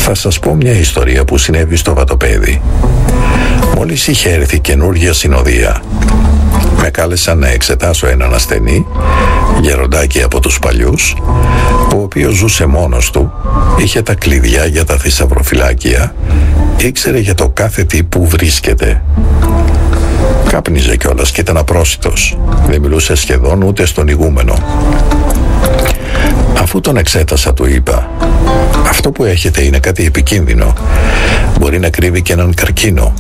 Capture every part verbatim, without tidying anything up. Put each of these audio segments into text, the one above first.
Θα σας πω μια ιστορία που συνέβη στο Βατοπέδι. Μόλις είχε έρθει καινούργια συνοδεία, με κάλεσαν να εξετάσω έναν ασθενή, γεροντάκι από τους παλιούς, ο οποίος ζούσε μόνος του, είχε τα κλειδιά για τα θησαυροφυλάκια, ήξερε για το κάθε τι που βρίσκεται. Κάπνιζε κιόλας και ήταν απρόσιτος, δεν μιλούσε σχεδόν ούτε στον ηγούμενο. Αφού τον εξέτασα, του είπα: αυτό που έχετε είναι κάτι επικίνδυνο, μπορεί να κρύβει και έναν καρκίνο.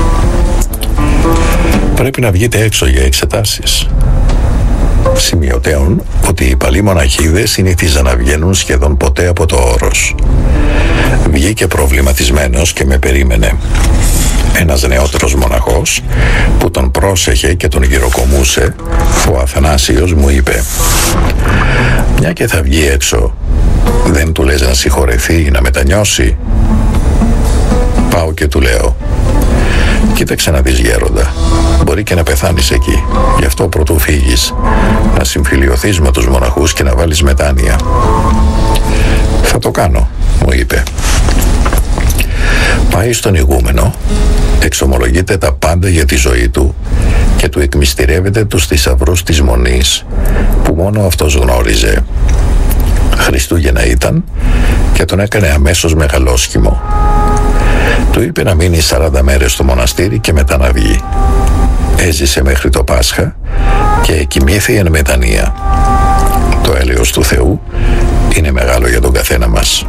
Πρέπει να βγείτε έξω για εξετάσεις. Σημειωτέων ότι οι παλιοί μοναχοί δεν συνήθιζαν να βγαίνουν σχεδόν ποτέ από το όρος. Βγήκε προβληματισμένος και με περίμενε. Ένας νεότερος μοναχός που τον πρόσεχε και τον γυροκομούσε, ο Αθανάσιος, μου είπε: μια και θα βγει έξω, δεν του λες να συγχωρεθεί ή να μετανιώσει? Πάω και του λέω: κοίταξε να δεις, γέροντα, μπορεί και να πεθάνεις εκεί, γι' αυτό πρωτού φύγεις, να συμφιλιωθείς με τους μοναχούς και να βάλεις μετάνοια. Θα το κάνω, μου είπε. Πάει στον ηγούμενο, εξομολογείται τα πάντα για τη ζωή του και του εκμυστηρεύεται τους θησαυρούς της Μονής που μόνο αυτός γνώριζε. Χριστούγεννα ήταν και τον έκανε αμέσως μεγαλόσχημο. Του είπε να μείνει σαράντα μέρες στο μοναστήρι και μετά να βγει. Έζησε μέχρι το Πάσχα και εκοιμήθη εν μετανία. Το έλεος του Θεού είναι μεγάλο για τον καθένα μας.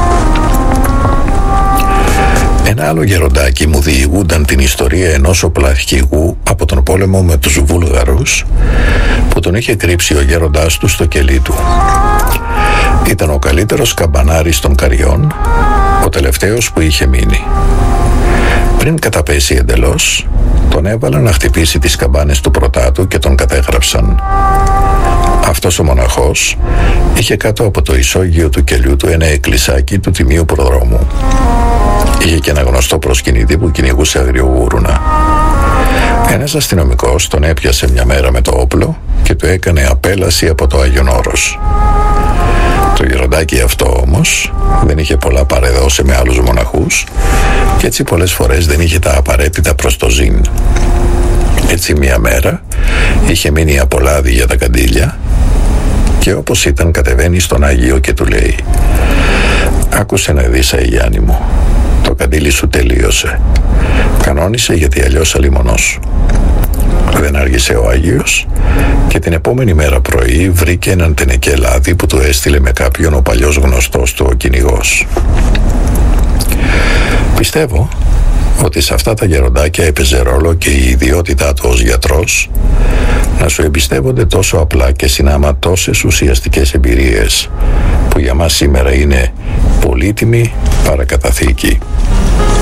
Ένα άλλο γεροντάκι μου διηγούνταν την ιστορία ενός οπλαρχηγού από τον πόλεμο με τους Βούλγαρους που τον είχε κρύψει ο γέροντάς του στο κελί του. Ήταν ο καλύτερος καμπανάρης των Καριών, ο τελευταίος που είχε μείνει. Πριν καταπέσει εντελώς, τον έβαλαν να χτυπήσει τις καμπάνες του πρωτάτου και τον κατέγραψαν. Αυτός ο μοναχός είχε κάτω από το ισόγειο του κελιού του ένα εκκλησάκι του Τιμίου Προδρόμου. Είχε και ένα γνωστό προσκυνητή που κυνηγούσε αγριογούρουνα. Ένας αστυνομικός τον έπιασε μια μέρα με το όπλο και του έκανε απέλαση από το Άγιον Όρος. Το γεροντάκι αυτό όμως δεν είχε πολλά παρεδώσει με άλλους μοναχούς και έτσι πολλές φορές δεν είχε τα απαραίτητα προς το ζήν. Έτσι μια μέρα είχε μείνει από λάδι για τα καντήλια και όπως ήταν κατεβαίνει στον Άγιο και του λέει: άκουσε να δεις, Αγιάννη μου, το καντήλι σου τελείωσε. Κανόνισε, γιατί αλλιώς αλίμονός σου. Δεν άργησε ο Άγιος και την επόμενη μέρα πρωί βρήκε έναν τενεκέ λάδι που του έστειλε με κάποιον ο παλιός γνωστός του, ο κυνηγός. Πιστεύω ότι σε αυτά τα γεροντάκια έπαιζε ρόλο και η ιδιότητά του ως γιατρός να σου εμπιστεύονται τόσο απλά και συνάμα τόσες ουσιαστικές εμπειρίες που για μας σήμερα είναι πολύτιμη παρακαταθήκη.